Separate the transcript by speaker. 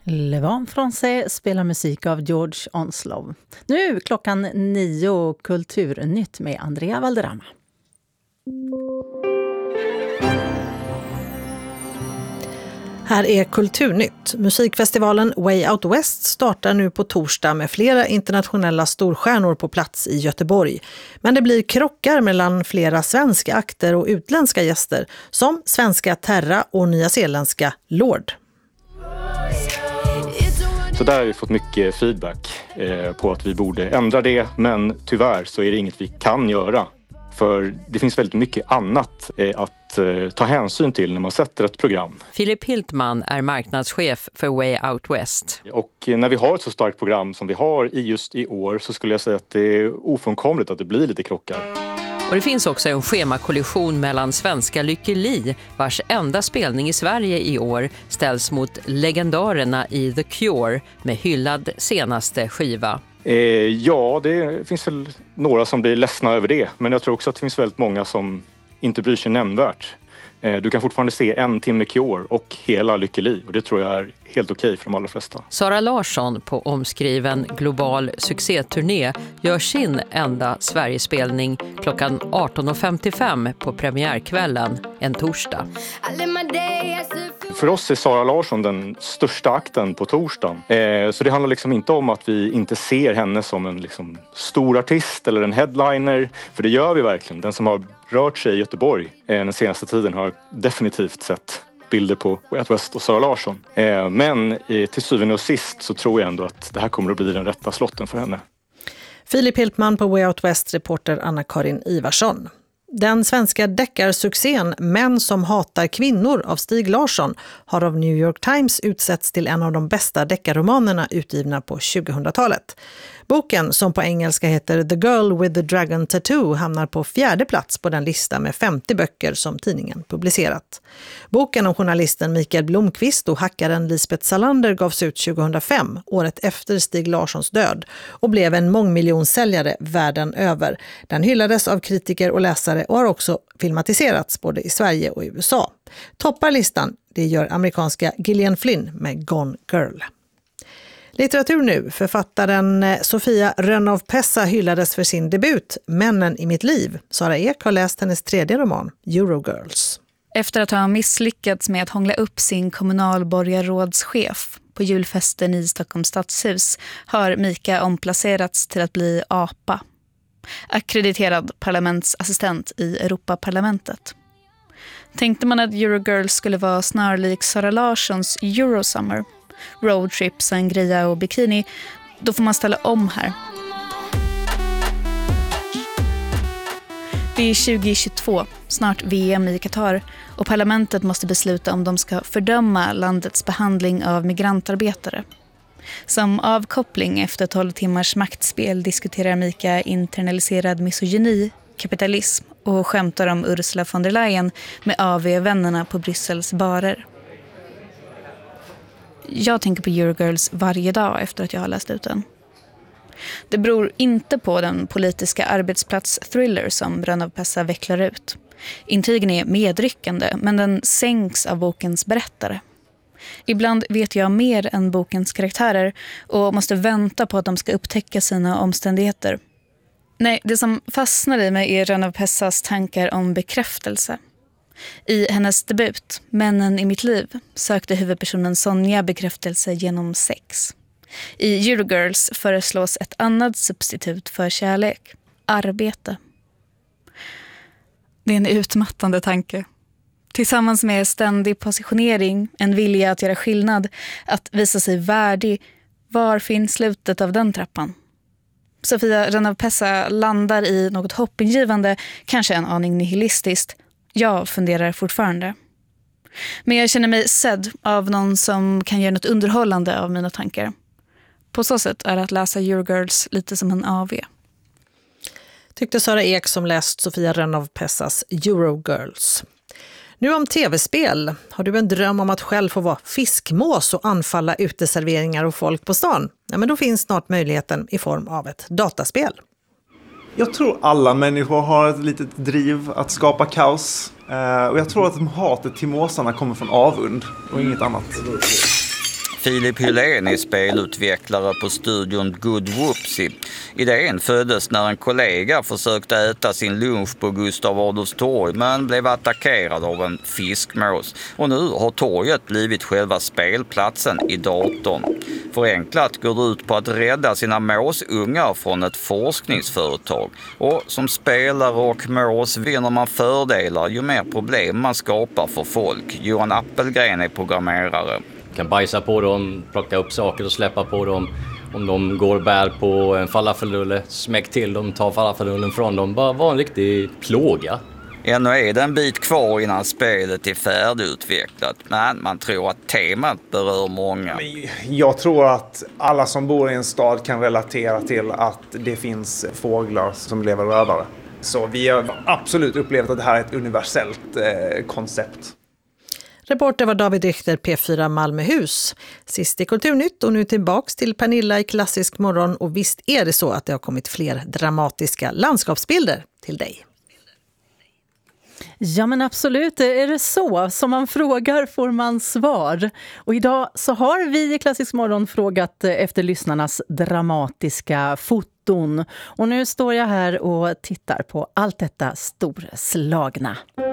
Speaker 1: Le Vent Français spelar musik av George Onslow. Nu klockan 9, Kulturnytt med Andrea Valderrama.
Speaker 2: Här är Kulturnytt. Musikfestivalen Way Out West startar nu på torsdag med flera internationella storstjärnor på plats i Göteborg. Men det blir krockar mellan flera svenska akter och utländska gäster som svenska Terra och nyzeeländska Lord.
Speaker 3: Så där har vi fått mycket feedback på att vi borde ändra det, men tyvärr så är det inget vi kan göra. För det finns väldigt mycket annat att ta hänsyn till när man sätter ett program.
Speaker 4: Philip Hiltman är marknadschef för Way Out West.
Speaker 3: Och när vi har ett så starkt program som vi har just i år så skulle jag säga att det är ofrånkomligt att det blir lite krockar.
Speaker 4: Och det finns också en schemakollision mellan svenska Lykke Li, vars enda spelning i Sverige i år ställs mot legendarerna i The Cure med hyllad senaste skiva.
Speaker 3: Ja, det finns väl några som blir ledsna över det. Men jag tror också att det finns väldigt många som inte bryr sig nämnvärt. Du kan fortfarande se 1 timme Cure och hela Lykke Li. Och det tror jag är helt okej för de allra flesta.
Speaker 4: Sara Larsson på omskriven global succéturné gör sin enda Sverigespelning klockan 18.55 på premiärkvällen en torsdag.
Speaker 3: För oss är Sara Larsson den största akten på torsdagen. Så det handlar liksom inte om att vi inte ser henne som en liksom stor artist eller en headliner. För det gör vi verkligen. Den som har rört sig i Göteborg den senaste tiden har definitivt sett bilder på Way Out West och Sara Larsson. Men till syvende och sist så tror jag ändå att det här kommer att bli den rätta slotten för henne.
Speaker 2: Philip Hiltman på Way Out West, reporter Anna-Karin Ivarsson. Den svenska deckarsuccén Män som hatar kvinnor av Stig Larsson har av New York Times utsetts till en av de bästa deckarromanerna utgivna på 2000-talet. Boken, som på engelska heter The Girl with the Dragon Tattoo, hamnar på 4:e plats på den lista med 50 böcker som tidningen publicerat. Boken om journalisten Mikael Blomqvist och hackaren Lisbeth Salander gavs ut 2005, året efter Stig Larssons död, och blev en mångmiljonsäljare världen över. Den hyllades av kritiker och läsare och har också filmatiserats både i Sverige och i USA. Toppar listan, det gör amerikanska Gillian Flynn med Gone Girl. Litteratur nu. Författaren Sofia Rönnow-Pessa hyllades för sin debut Männen i mitt liv. Sara Ek har läst hennes 3:e roman, Eurogirls.
Speaker 5: Efter att ha misslyckats med att hångla upp sin kommunalborgarrådschef på julfesten i Stockholms stadshus har Mika omplacerats till att bli apa. Akkrediterad parlamentsassistent i Europaparlamentet. Tänkte man att Eurogirls skulle vara snarlik Sara Larssons Eurosummer, roadtrip, sangria och bikini, då får man ställa om här. Det är 2022, snart VM i Qatar, och parlamentet måste besluta om de ska fördöma landets behandling av migrantarbetare. Som avkoppling efter 12 timmars maktspel diskuterar Mika internaliserad misogyni, kapitalism och skämtar om Ursula von der Leyen med AV-vännerna på Bryssels barer. Jag tänker på Eurogirls varje dag efter att jag har läst ut den. Det beror inte på den politiska arbetsplats-thriller som Rönnow-Pessa vecklar ut. Intrigen är medryckande, men den sänks av bokens berättare. Ibland vet jag mer än bokens karaktärer och måste vänta på att de ska upptäcka sina omständigheter. Nej, det som fastnar i mig är Rönnow-Pessas tankar om bekräftelse. I hennes debut, Männen i mitt liv, sökte huvudpersonen Sonja bekräftelse genom sex. I Eurogirls föreslås ett annat substitut för kärlek, arbete. Det är en utmattande tanke. Tillsammans med ständig positionering, en vilja att göra skillnad, att visa sig värdig, var finns slutet av den trappan? Sofia Rönnow-Pessa landar i något hoppingivande, kanske en aning nihilistiskt. Jag funderar fortfarande. Men jag känner mig sedd av någon som kan göra något underhållande av mina tankar. På så sätt är att läsa Eurogirls lite som en AV.
Speaker 2: Tyckte Sara Ek som läst Sofia Rönnow-Pessas Eurogirls. Nu om tv-spel. Har du en dröm om att själv få vara fiskmås och anfalla uteserveringar och folk på stan? Ja, men då finns snart möjligheten i form av ett dataspel.
Speaker 6: Jag tror alla människor har ett litet driv att skapa kaos. Och jag tror att hatet till måsarna kommer från avund och inget annat.
Speaker 7: Filip Hylén är spelutvecklare på studion Good Whoopsie. Idén föddes när en kollega försökte äta sin lunch på Gustav Adolfs torg men blev attackerad av en fiskmås. Och nu har torget blivit själva spelplatsen i datorn. Förenklat går det ut på att rädda sina måsungar från ett forskningsföretag. Och som spelare och mås vinner man fördelar ju mer problem man skapar för folk. Johan Appelgren är programmerare.
Speaker 8: Kan bajsa på dem, plocka upp saker och släppa på dem. Om de går och bär på en falafelrulle, smäck till dem, ta falafelrullen från dem. Bara vara en riktig plåga.
Speaker 7: Ännu är det en bit kvar innan spelet är färdigutvecklat, men man tror att temat berör många.
Speaker 6: Jag tror att alla som bor i en stad kan relatera till att det finns fåglar som lever rövare. Så vi har absolut upplevt att det här är ett universellt koncept.
Speaker 2: Reporter var David Richter, P4 Malmöhus. Sist i Kulturnytt och nu tillbaks till Pernilla i Klassisk morgon. Och visst är det så att det har kommit fler dramatiska landskapsbilder till dig.
Speaker 1: Ja men absolut, är det så? Som man frågar får man svar. Och idag så har vi i Klassisk morgon frågat efter lyssnarnas dramatiska foton. Och nu står jag här och tittar på allt detta storslagna.